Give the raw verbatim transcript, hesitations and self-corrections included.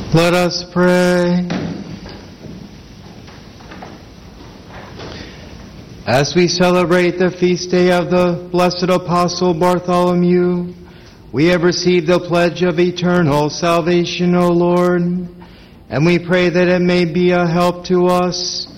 Let us pray. As we celebrate the feast day of the blessed Apostle Bartholomew, we have received the pledge of eternal salvation, O Lord, and we pray that it may be a help to us